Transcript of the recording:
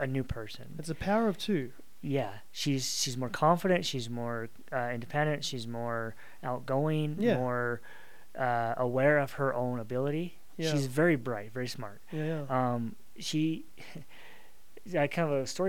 a new person. It's a power of two. Yeah, she's more confident. She's more independent. She's more outgoing. Yeah. More aware of her own ability. Yeah. She's very bright, very smart. Yeah. She, kind of a story